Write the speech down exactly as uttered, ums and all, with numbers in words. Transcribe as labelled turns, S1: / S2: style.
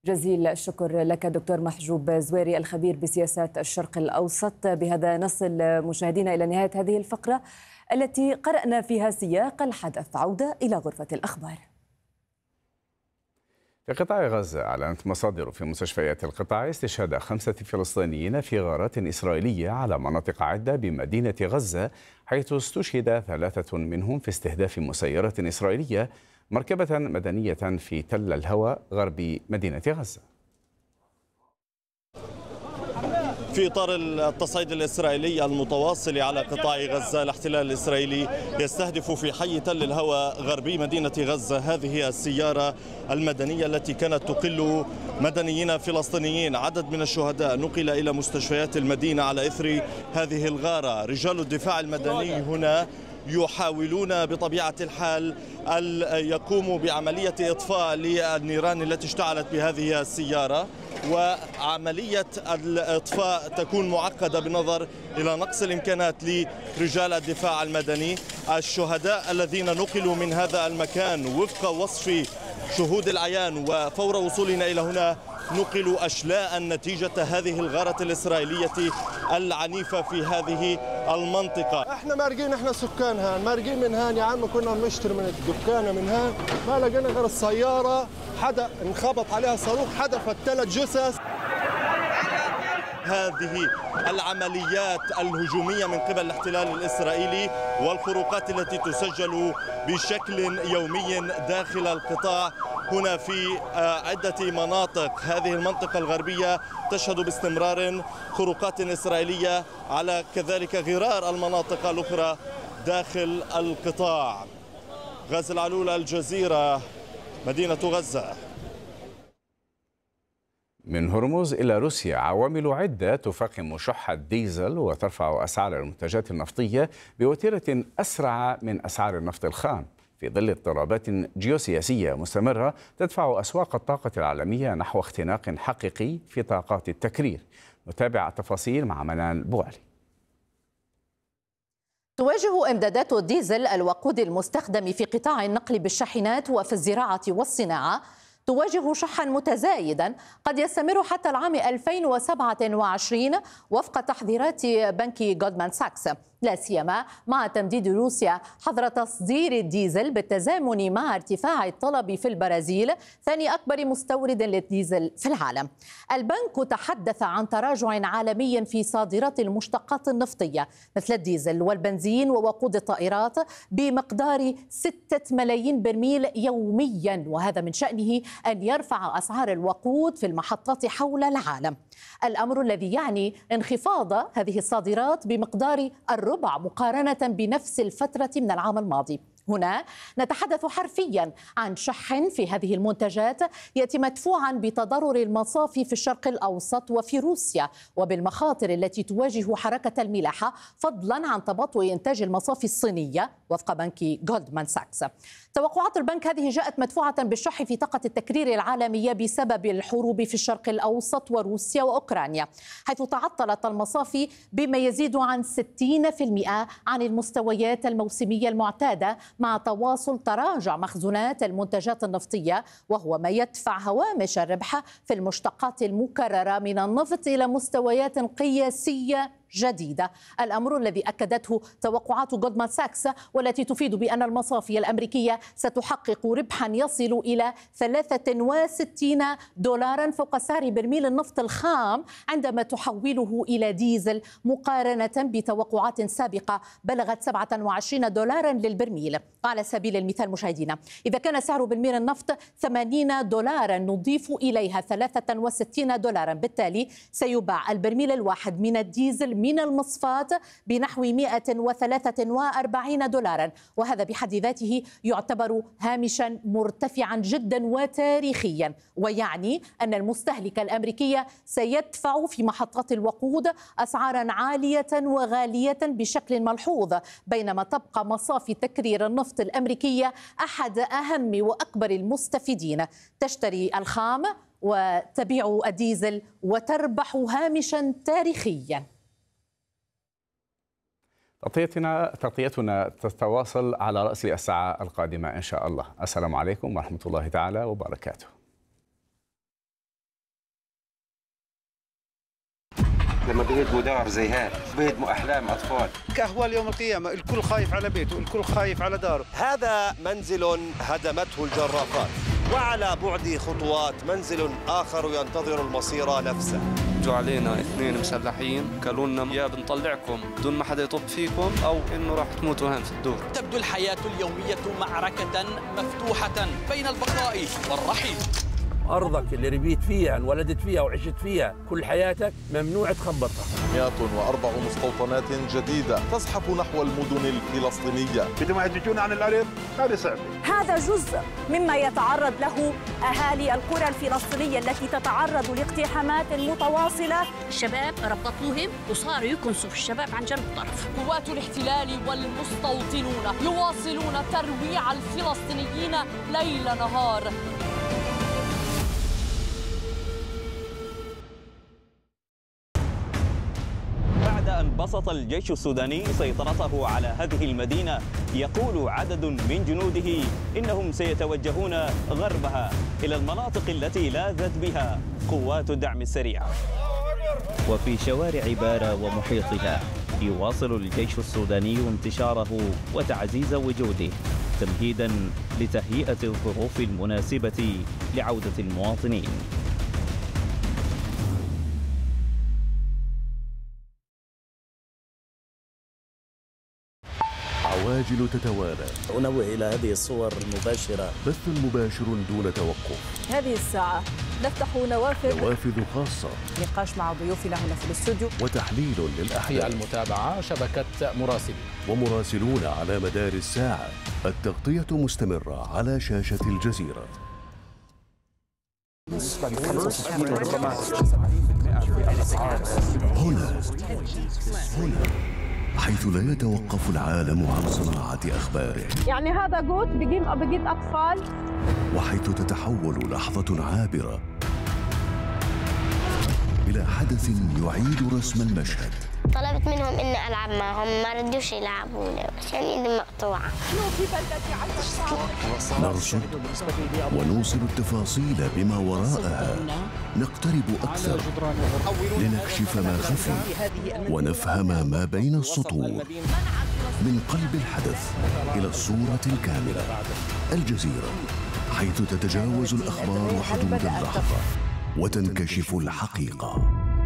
S1: جزيل الشكر لك دكتور محجوب زويري الخبير بسياسات الشرق الأوسط. بهذا نصل مشاهدينا إلى نهاية هذه الفقرة التي قرأنا فيها سياق الحدث. عودة إلى غرفة الأخبار.
S2: في قطاع غزة أعلنت مصادر في مستشفيات القطاع استشهاد خمسة فلسطينيين في غارات إسرائيلية على مناطق عدة بمدينة غزة، حيث استشهد ثلاثة منهم في استهداف مسيرة إسرائيلية مركبة مدنية في تل الهوى غرب مدينة غزة.
S3: في إطار التصعيد الإسرائيلي المتواصل على قطاع غزة، الاحتلال الإسرائيلي يستهدف في حي تل الهوى غربي مدينة غزة هذه السيارة المدنية التي كانت تقل مدنيين فلسطينيين. عدد من الشهداء نقل إلى مستشفيات المدينة على إثر هذه الغارة. رجال الدفاع المدني هنا يحاولون بطبيعة الحال أن يقوموا بعملية إطفاء للنيران التي اشتعلت بهذه السيارة، وعملية الإطفاء تكون معقدة بالنظر إلى نقص الإمكانات لرجال الدفاع المدني. الشهداء الذين نقلوا من هذا المكان وفق وصف شهود العيان وفور وصولنا إلى هنا نقلوا أشلاء نتيجة هذه الغارة الإسرائيلية العنيفة في هذه المنطقة.
S4: احنا مارقين، احنا سكان هان مارقين من هان يا عم، كنا بنشتري من الدكانة من هان، ما لقينا غير السيارة حدا انخبط عليها صاروخ حدفت ثلاث جثث.
S3: هذه العمليات الهجومية من قبل الاحتلال الإسرائيلي والخروقات التي تسجل بشكل يومي داخل القطاع هنا في عدة مناطق. هذه المنطقة الغربية تشهد باستمرار خروقات إسرائيلية على كذلك غرار المناطق الأخرى داخل القطاع. غازي العلول، الجزيرة، مدينة غزة.
S2: من هرمز إلى روسيا، عوامل عدة تفاقم شح الديزل وترفع أسعار المنتجات النفطية بوتيرة أسرع من أسعار النفط الخام في ظل اضطرابات جيوسياسية مستمرة تدفع أسواق الطاقة العالمية نحو اختناق حقيقي في طاقات التكرير. نتابع التفاصيل مع منال بوعلي.
S5: تواجه إمدادات الديزل الوقود المستخدم في قطاع النقل بالشاحنات وفي الزراعة والصناعة تواجه شحا متزايدا قد يستمر حتى العام ألفين وسبعة وعشرين وفق تحذيرات بنك جولدمان ساكس، لا سيما مع تمديد روسيا حظر تصدير الديزل بالتزامن مع ارتفاع الطلب في البرازيل ثاني أكبر مستورد للديزل في العالم. البنك تحدث عن تراجع عالمي في صادرات المشتقات النفطية مثل الديزل والبنزين ووقود الطائرات بمقدار ستة ملايين برميل يوميا، وهذا من شأنه أن يرفع أسعار الوقود في المحطات حول العالم، الأمر الذي يعني انخفاض هذه الصادرات بمقدار الربع مقارنة بنفس الفترة من العام الماضي. هنا نتحدث حرفيا عن شح في هذه المنتجات يأتي مدفوعا بتضرر المصافي في الشرق الأوسط وفي روسيا وبالمخاطر التي تواجه حركة الملاحة، فضلا عن تباطؤ إنتاج المصافي الصينية وفق بنك جولدمان ساكس. توقعات البنك هذه جاءت مدفوعة بالشح في طاقة التكرير العالمية بسبب الحروب في الشرق الأوسط وروسيا وأوكرانيا، حيث تعطلت المصافي بما يزيد عن ستين بالمئة عن المستويات الموسمية المعتادة، مع تواصل تراجع مخزونات المنتجات النفطية، وهو ما يدفع هوامش الربح في المشتقات المكررة من النفط إلى مستويات قياسية جديدة، الأمر الذي أكدته توقعات جولدمان ساكس والتي تفيد بأن المصافي الأمريكية ستحقق ربحا يصل إلى ثلاثة وستين دولارا فوق سعر برميل النفط الخام عندما تحوله إلى ديزل، مقارنة بتوقعات سابقة بلغت سبعة وعشرين دولارا للبرميل. على سبيل المثال مشاهدينا، إذا كان سعر برميل النفط ثمانين دولارا نضيف إليها ثلاثة وستين دولارا، بالتالي سيباع البرميل الواحد من الديزل من المصفاة بنحو مئة وثلاثة وأربعين دولارا، وهذا بحد ذاته يعتبر هامشا مرتفعا جدا وتاريخيا، ويعني أن المستهلك الأمريكي سيدفع في محطات الوقود أسعارا عالية وغالية بشكل ملحوظ، بينما تبقى مصافي تكرير النفط الأمريكية أحد أهم وأكبر المستفيدين، تشتري الخام وتبيع الديزل وتربح هامشا تاريخيا.
S2: تغطيتنا تغطيتنا تتواصل على رأس الساعة القادمة إن شاء الله. السلام عليكم ورحمة الله تعالى وبركاته.
S6: لما بيهدموا دار زي هيك بيهدموا أحلام أطفال.
S7: كأهوال يوم القيامة، الكل خايف على بيته، الكل خايف على داره.
S8: هذا منزل هدمته الجرافات، وعلى بعد خطوات منزل آخر ينتظر المصير نفسه.
S9: جو علينا اثنين مسلحين قالوا لنا يا بنطلعكم بدون ما حدا يطب فيكم او انه راح تموتوا هان في الدور.
S10: تبدو الحياة اليومية معركة مفتوحة بين البقاء والرحيل.
S11: أرضك اللي ربيت فيها انولدت فيها وعشت فيها كل حياتك ممنوع تخبطها.
S12: مئة وأربع مستوطنات جديدة تزحف نحو المدن الفلسطينية.
S7: بدهم يهدجون عن الأرض، هذا صعب.
S13: هذا جزء مما يتعرض له أهالي القرى الفلسطينية التي تتعرض لاقتحامات متواصلة.
S14: الشباب ربطوهم وصاروا يكنسوا في الشباب عن جنب الطرف.
S15: قوات الاحتلال والمستوطنون يواصلون ترويع الفلسطينيين ليل نهار.
S16: أن بسط الجيش السوداني سيطرته على هذه المدينة، يقول عدد من جنوده إنهم سيتوجهون غربها إلى المناطق التي لاذت بها قوات الدعم السريع.
S17: وفي شوارع بارا ومحيطها يواصل الجيش السوداني انتشاره وتعزيز وجوده تمهيدا لتهيئة الظروف المناسبة لعودة المواطنين.
S18: عواجل تتوالى.
S19: أنوه إلى هذه الصور المباشرة.
S18: بث مباشر دون توقف.
S13: هذه الساعة نفتح نوافذ
S18: نوافذ خاصة.
S13: نقاش مع ضيوفنا هنا في الاستوديو.
S18: وتحليل للأحداث.
S20: في المتابعة شبكة مراسلين.
S18: ومراسلون على مدار الساعة. التغطية مستمرة على شاشة الجزيرة. هنا هنا حيث لا يتوقف العالم عن صناعة أخباره.
S13: يعني هذا جوت بجيب بجيب أطفال.
S18: وحيث تتحول لحظة عابرة إلى حدث يعيد رسم المشهد.
S21: طلبت منهم إني ألعب معهم، ما ردوش يلعبوني عشان إيدي مقطوعة.
S18: نرصد ونوصل التفاصيل بما وراءها، نقترب أكثر لنكشف ما خفي ونفهم ما بين السطور. من قلب الحدث إلى الصورة الكاملة. الجزيرة، حيث تتجاوز الأخبار حدود اللحظة وتنكشف الحقيقة.